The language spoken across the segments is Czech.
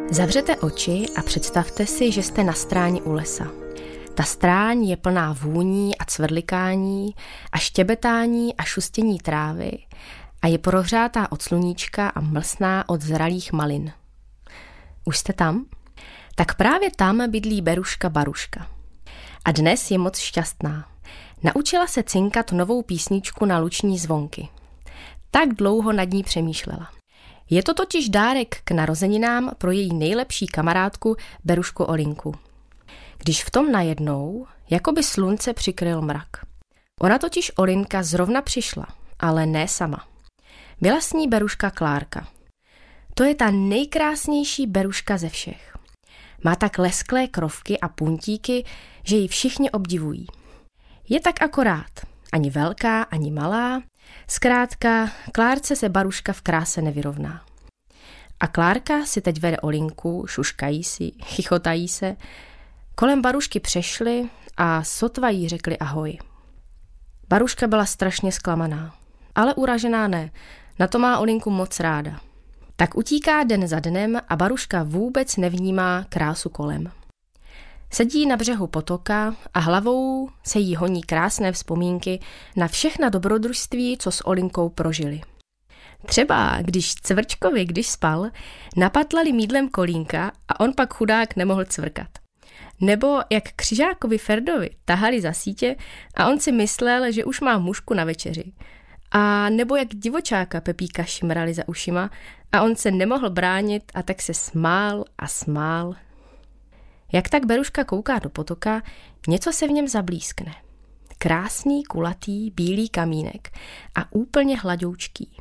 Zavřete oči a představte si, že jste na stráni u lesa. Ta stráň je plná vůní a cvrlikání a štěbetání a šustění trávy a je prohřátá od sluníčka a mlsná od zralých malin. Už jste tam? Tak právě tam bydlí beruška Baruška. A dnes je moc šťastná. Naučila se cinkat novou písničku na luční zvonky. Tak dlouho nad ní přemýšlela. Je to totiž dárek k narozeninám pro její nejlepší kamarádku Berušku Olinku. Když v tom najednou, jako by slunce přikryl mrak. Ona totiž Olinka zrovna přišla, ale ne sama. Byla s ní beruška Klárka. To je ta nejkrásnější beruška ze všech. Má tak lesklé krovky a puntíky, že ji všichni obdivují. Je tak akorát, ani velká, ani malá. Zkrátka, Klárce se Baruška v kráse nevyrovná. A Klárka si teď vede Olinku, šuškají si, chichotají se. Kolem Barušky přešli a sotva jí řekli ahoj. Baruška byla strašně zklamaná, ale uražená ne, na to má Olinku moc ráda. Tak utíká den za dnem a Baruška vůbec nevnímá krásu kolem. Sedí na břehu potoka a hlavou se jí honí krásné vzpomínky na všechna dobrodružství, co s Olinkou prožili. Třeba když Cvrčkovi, když spal, napatlali mýdlem kolínka a on pak chudák nemohl cvrkat. Nebo jak Křižákovi Ferdovi tahali za sítě a on si myslel, že už má mužku na večeři. A nebo jak divočáka Pepíka šimrali za ušima a on se nemohl bránit a tak se smál a smál. Jak tak Beruška kouká do potoka, něco se v něm zablískne. Krásný, kulatý, bílý kamínek a úplně hladoučký.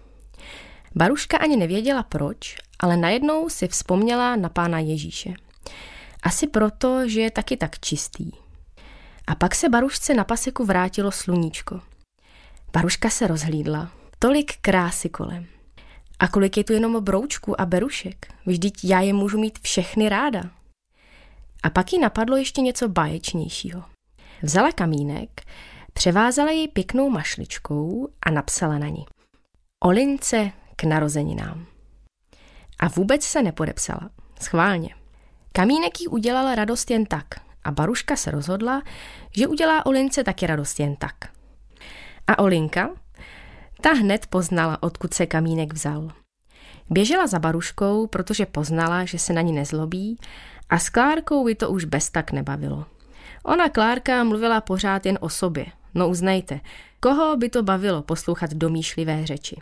Baruška ani nevěděla proč, ale najednou si vzpomněla na Pána Ježíše. Asi proto, že je taky tak čistý. A pak se Barušce na paseku vrátilo sluníčko. Baruška se rozhlídla. Tolik krásy kolem. A kolik je tu jenom broučků a berušek. Vždyť já je můžu mít všechny ráda. A pak jí napadlo ještě něco báječnějšího. Vzala kamínek, převázala jej pěknou mašličkou a napsala na ní: Olince k narozeninám. A vůbec se nepodepsala. Schválně. Kamínek jí udělal radost jen tak a Baruška se rozhodla, že udělá Olince taky radost jen tak. A Olinka? Ta hned poznala, odkud se kamínek vzal. Běžela za Baruškou, protože poznala, že se na ní nezlobí a s Klárkou by to už bez tak nebavilo. Ona Klárka mluvila pořád jen o sobě. No uznejte, koho by to bavilo poslouchat domýšlivé řeči.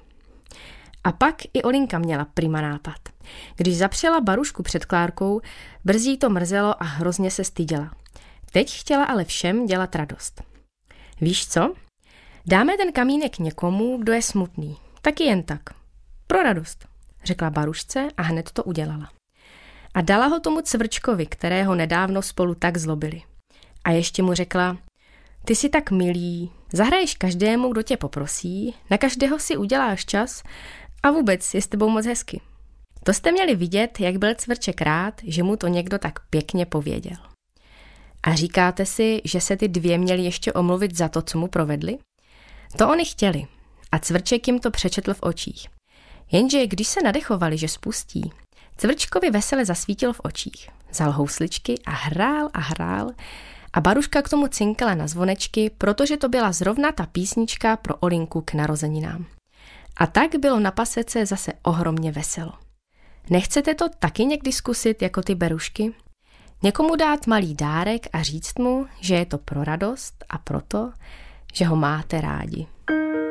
A pak i Olinka měla prima nápad. Když zapřela Barušku před Klárkou, brzy jí to mrzelo a hrozně se styděla. Teď chtěla ale všem dělat radost. Víš co? Dáme ten kamínek někomu, kdo je smutný. Taky jen tak. Pro radost, řekla Barušce a hned to udělala. A dala ho tomu Cvrčkovi, kterého nedávno spolu tak zlobili. A ještě mu řekla: ty jsi tak milý, zahraješ každému, kdo tě poprosí, na každého si uděláš čas a vůbec je s tebou moc hezky. To jste měli vidět, jak byl Cvrček rád, že mu to někdo tak pěkně pověděl. A říkáte si, že se ty dvě měli ještě omluvit za to, co mu provedli? To oni chtěli a Cvrček jim to přečetl v očích. Jenže když se nadechovali, že spustí, Cvrčkovi vesele zasvítil v očích. Vzal housličky a hrál a Baruška k tomu cinkala na zvonečky, protože to byla zrovna ta písnička pro Olinku k narozeninám. A tak bylo na pasece zase ohromně veselo. Nechcete to taky někdy zkusit jako ty berušky? Někomu dát malý dárek a říct mu, že je to pro radost a proto, že ho máte rádi.